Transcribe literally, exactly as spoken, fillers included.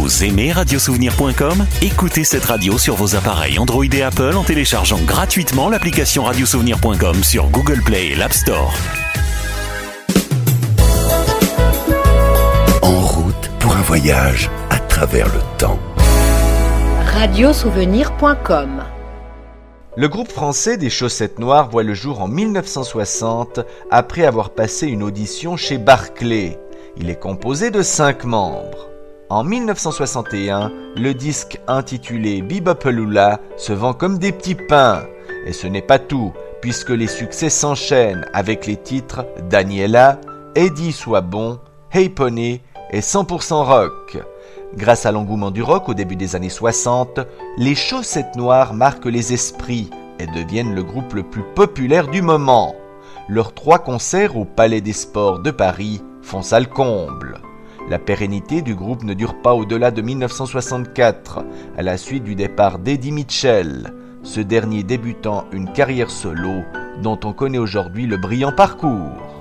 Vous aimez radiosouvenir point com ? Écoutez cette radio sur vos appareils Android et Apple en téléchargeant gratuitement l'application radiosouvenir point com sur Google Play et l'App Store. En route pour un voyage à travers le temps. radiosouvenir point com. Le groupe français des Chaussettes Noires voit le jour en mille neuf cent soixante après avoir passé une audition chez Barclay. Il est composé de cinq membres. En mille neuf cent soixante et un, le disque intitulé Bebopaloola se vend comme des petits pains. Et ce n'est pas tout, puisque les succès s'enchaînent avec les titres Daniela, Eddie Sois Bon, Hey Pony et cent pour cent Rock. Grâce à l'engouement du rock au début des années soixante, les Chaussettes Noires marquent les esprits et deviennent le groupe le plus populaire du moment. Leurs trois concerts au Palais des Sports de Paris font salle comble. La pérennité du groupe ne dure pas au-delà de mille neuf cent soixante-quatre, à la suite du départ d'Eddie Mitchell, ce dernier débutant une carrière solo dont on connaît aujourd'hui le brillant parcours.